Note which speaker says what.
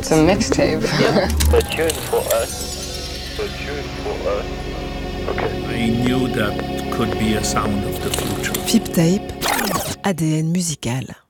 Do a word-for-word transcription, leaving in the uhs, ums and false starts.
Speaker 1: It's a mixtape.
Speaker 2: A tune for us. A tune for us. Okay.
Speaker 3: I knew that could be a sound of the future.
Speaker 4: Fip Tape, A D N musical.